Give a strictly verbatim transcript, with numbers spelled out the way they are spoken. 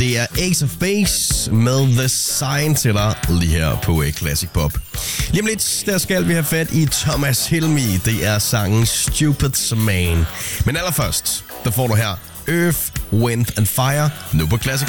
Det er Ace of Base med The Sign til dig lige her på Classic Pop. Lige om lidt, der skal vi have fat i Thomas Helmig. Det er sangen Stupid Man. Men allerførst, der får du her Earth, Wind and Fire nu på Classic